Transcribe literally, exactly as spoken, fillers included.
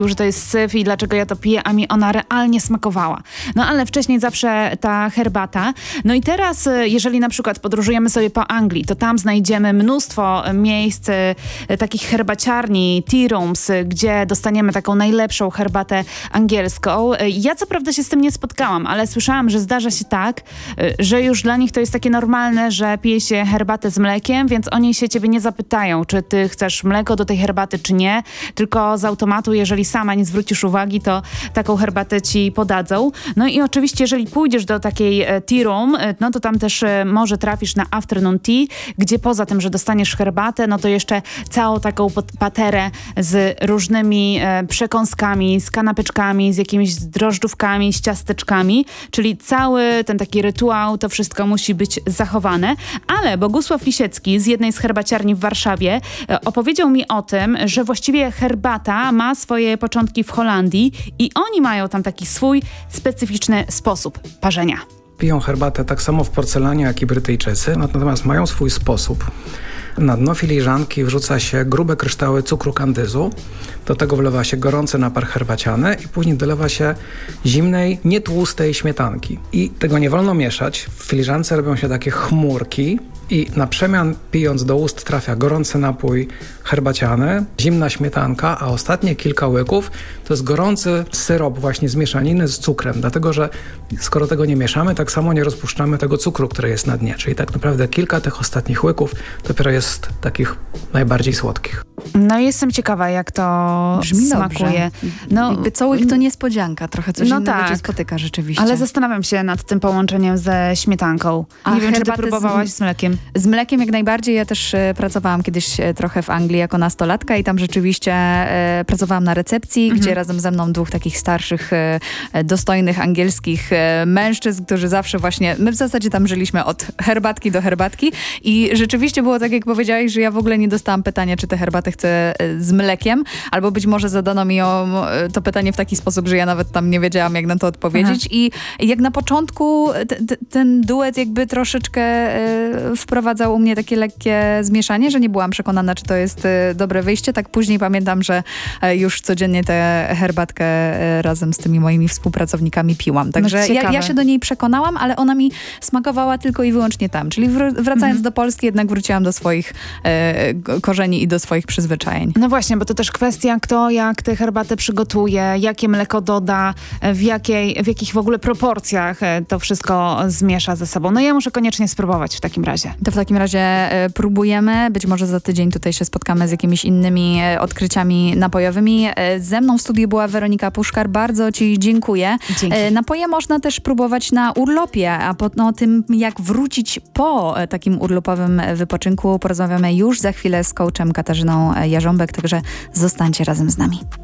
że to jest syf i dlaczego ja to piję, a mi ona realnie smakowała. No ale wcześniej zawsze ta herbata. No i teraz, jeżeli na przykład podróżujemy sobie po Anglii, to tam znajdziemy mnóstwo miejsc e, takich herbaciarni, tea rooms, gdzie dostaniemy taką najlepszą herbatę angielską. Ja co prawda się z tym nie spotkałam, ale słyszałam, że zdarza się tak, że już dla nich to jest takie normalne, że pije się herbatę z mlekiem, więc oni się ciebie nie zapytają, czy ty chcesz mleko do tej herbaty, czy nie, tylko z automatu, jeżeli sama nie zwrócisz uwagi, to taką herbatę ci podadzą. No i oczywiście, jeżeli pójdziesz do takiej tea room, no to tam też może trafisz na afternoon tea, gdzie poza tym, że dostaniesz herbatę, no to jeszcze całą taką paterę z różnymi e, przekąskami, z kanapeczkami, z jakimiś drożdżówkami, z ciasteczkami, czyli cały ten taki rytuał, to wszystko musi być zachowane. Ale Bogusław Lisiecki z jednej z herbaciarni w Warszawie e, opowiedział mi o tym, że właściwie herbata ma swoje początki w Holandii i oni mają tam taki swój specyficzny sposób parzenia. Piją herbatę tak samo w porcelanie, jak i Brytyjczycy, natomiast mają swój sposób. Na dno filiżanki wrzuca się grube kryształy cukru kandyzu, do tego wlewa się gorący napar herbaciany i później dolewa się zimnej, nietłustej śmietanki. I tego nie wolno mieszać. W filiżance robią się takie chmurki i na przemian pijąc do ust trafia gorący napój herbaciany, zimna śmietanka, a ostatnie kilka łyków to jest gorący syrop właśnie z mieszaniny z cukrem, dlatego że skoro tego nie mieszamy, tak samo nie rozpuszczamy tego cukru, który jest na dnie. Czyli tak naprawdę kilka tych ostatnich łyków dopiero jest takich najbardziej słodkich. No jestem ciekawa, jak to Brzmi smakuje. No, jakby co łyk to niespodzianka, trochę coś no innego tak, cię spotyka rzeczywiście. Ale zastanawiam się nad tym połączeniem ze śmietanką. A nie wiem, czy ty herbatę próbowałaś z, z mlekiem. Z mlekiem jak najbardziej. Ja też e, pracowałam kiedyś e, trochę w Anglii jako nastolatka i tam rzeczywiście e, pracowałam na recepcji, mhm. gdzie razem ze mną dwóch takich starszych, e, dostojnych angielskich e, mężczyzn, którzy zawsze właśnie, my w zasadzie tam żyliśmy od herbatki do herbatki i rzeczywiście było tak, jak powiedziałeś, że ja w ogóle nie dostałam pytania, czy tę herbatę chcę z mlekiem, albo być może zadano mi o, to pytanie w taki sposób, że ja nawet tam nie wiedziałam, jak na to odpowiedzieć. Aha. I jak na początku t, t, ten duet jakby troszeczkę e, wprowadzał u mnie takie lekkie zmieszanie, że nie byłam przekonana, czy to jest e, dobre wyjście. Tak później pamiętam, że e, już codziennie tę herbatkę e, razem z tymi moimi współpracownikami piłam. Także no ja, ja się do niej przekonałam, ale ona mi smakowała tylko i wyłącznie tam. Czyli wr- wracając mhm. do Polski, jednak wróciłam do swoich e, korzeni i do swoich przyzwyczajeń. No właśnie, bo to też kwestia, kto jak tę herbatę przygotuje, jakie mleko doda, w, jakiej, w jakich w ogóle proporcjach to wszystko zmiesza ze sobą. No ja muszę koniecznie spróbować w takim razie. To w takim razie e, próbujemy. Być może za tydzień tutaj się spotkamy z jakimiś innymi e, odkryciami napojowymi. E, ze mną w studiu była Weronika Puszkar. Bardzo ci dziękuję. E, napoje można też próbować na urlopie, a po, no, o tym, jak wrócić po e, takim urlopowym wypoczynku porozmawiamy już za chwilę z coachem Katarzyną Jarząbek, także zostańcie razem z nami.